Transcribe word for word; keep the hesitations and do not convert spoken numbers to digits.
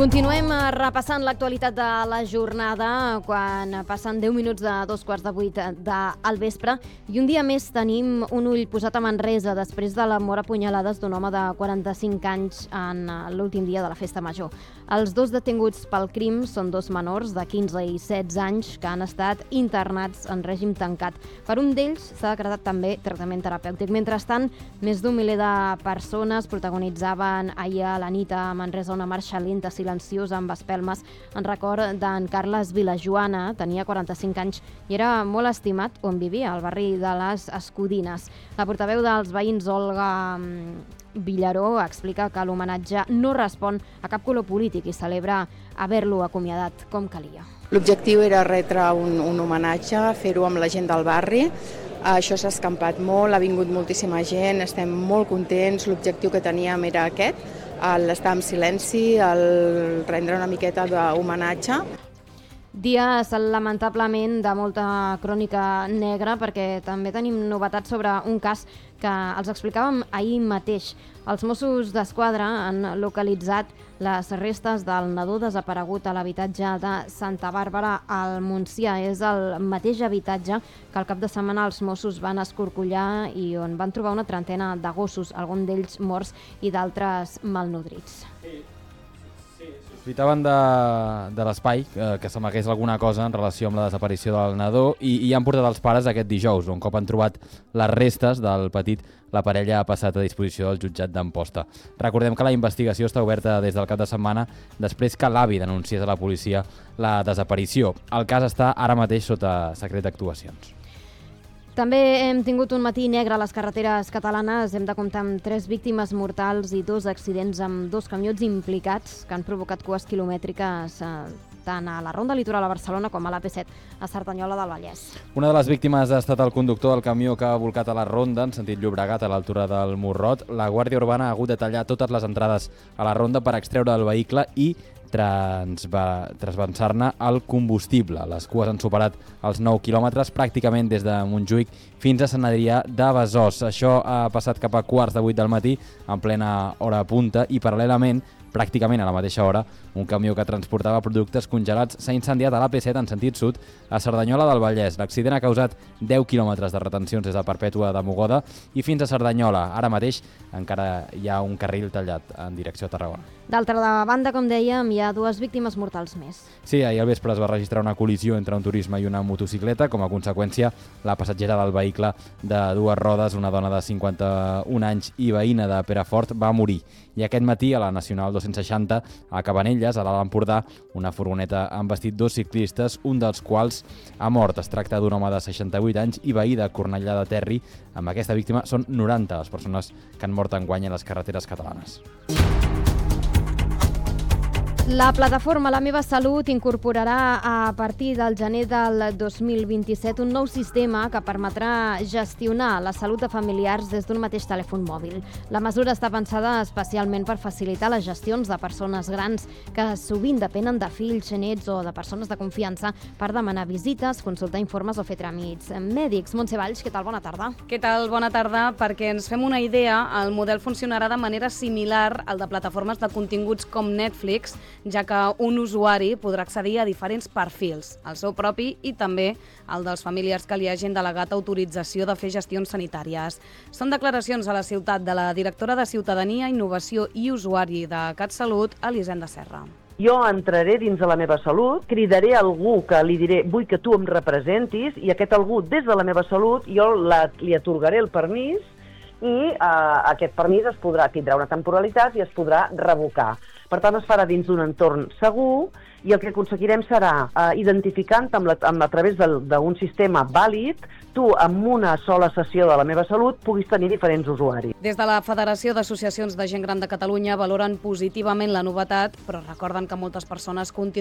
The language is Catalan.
Continuem repassant l'actualitat de la jornada quan passen deu minuts de dos quarts de vuit del vespre i un dia més tenim un ull posat a Manresa després de la mort a punyalades d'un home de quaranta-cinc anys en l'últim dia de la festa major. Els dos detinguts pel crim són dos menors de quinze i setze anys que han estat internats en règim tancat. Per un d'ells s'ha decretat també tractament terapèutic. Mentrestant, més d'un miler de persones protagonitzaven ahir a la nit a Manresa una marxa lenta silenciosa amb espelmes en record d'en Carles Vilajoana. Tenia quaranta-cinc anys i era molt estimat on vivia, al barri de les Escudines. La portaveu dels veïns, Olga Villaró, explica que l'homenatge no respon a cap color polític i celebra haver-lo acomiadat com calia. L'objectiu era retre un, un homenatge, fer-ho amb la gent del barri. Això s'ha escampat molt, ha vingut moltíssima gent, estem molt contents. L'objectiu que teníem era aquest, l'estar en silenci, el rendre una miqueta d'homenatge. Dies lamentablement de molta crònica negra perquè també tenim novetats sobre un cas que els explicàvem ahir mateix. Els Mossos d'Esquadra han localitzat les restes del nadó desaparegut a l'habitatge de Santa Bàrbara al Montsià. És el mateix habitatge que al cap de setmana els Mossos van escorcollar i on van trobar una trentena de gossos, alguns d'ells morts i d'altres malnodrits. Sospitaven de, de l'espai, eh, que s'amagués alguna cosa en relació amb la desaparició del nadó i, i han portat els pares aquest dijous. Un cop han trobat les restes del petit, la parella ha passat a disposició del jutjat d'Amposta. Recordem que la investigació està oberta des del cap de setmana després que l'avi denunciés a la policia la desaparició. El cas està ara mateix sota secret d'actuacions. També hem tingut un matí negre a les carreteres catalanes. Hem de comptar amb tres víctimes mortals i dos accidents amb dos camions implicats que han provocat cues quilomètriques eh, tant a la Ronda Litoral a Barcelona com a l'A P set a Cerdanyola del Vallès. Una de les víctimes ha estat el conductor del camió que ha volcat a la Ronda en sentit Llobregat a l'altura del Morrot. La Guàrdia Urbana ha hagut de tallar totes les entrades a la Ronda per extreure el vehicle i transvasar-ne el combustible. Les cues han superat els nou quilòmetres pràcticament des de Montjuïc fins a Sant Adrià de Besòs. Això ha passat cap a quarts de vuit del matí en plena hora punta i paral·lelament, pràcticament a la mateixa hora, un camió que transportava productes congelats s'ha incendiat a l'A P set en sentit sud a Cerdanyola del Vallès. L'accident ha causat deu quilòmetres de retencions des de Perpètua de Mogoda i fins a Cerdanyola. Ara mateix encara hi ha un carril tallat en direcció a Tarragona. D'altra banda, com dèiem, hi ha dues víctimes mortals més. Sí, ahir al vespre es va registrar una col·lisió entre un turisme i una motocicleta. Com a conseqüència, la passatgera del vehicle de dues rodes, una dona de cinquanta-un anys i veïna de Perafort, va morir. I aquest matí, a la Nacional dos-cents seixanta, a Cabanelles, a l'Alt Empordà, una furgoneta ha embestit dos ciclistes, un dels quals ha mort. Es tracta d'un home de seixanta-vuit anys i veí de Cornellà de Terri. Amb aquesta víctima són noranta les persones que han mort enguany a les carreteres catalanes. La plataforma La Meva Salut incorporarà a partir del gener del dos mil vint-i-set un nou sistema que permetrà gestionar la salut de familiars des d'un mateix telèfon mòbil. La mesura està pensada especialment per facilitar les gestions de persones grans que sovint depenen de fills, nets o de persones de confiança per demanar visites, consultar informes o fer tràmits mèdics. Montse Valls, què tal? Bona tarda. Què tal? Bona tarda. Perquè ens fem una idea, el model funcionarà de manera similar al de plataformes de continguts com Netflix, ja que un usuari podrà accedir a diferents perfils, el seu propi i també el dels familiars que li hagin delegat autorització de fer gestions sanitàries. Són declaracions a la ciutat de la directora de Ciutadania, Innovació i Usuari de CatSalut, Elisenda Serra. Jo entraré dins de La Meva Salut, cridaré algú que li diré vull que tu em representis i aquest algú des de La Meva Salut jo la, li atorgaré el permís i eh, aquest permís es podrà tindrà una temporalitat i es podrà revocar. Per tant, es farà dins d'un entorn segur i el que aconseguirem serà eh, identificant amb la, amb, a través d'un sistema vàlid, tu amb una sola sessió de La Meva Salut puguis tenir diferents usuaris. Des de la Federació d'Associacions de Gent Gran de Catalunya valoren positivament la novetat, però recorden que moltes persones continuen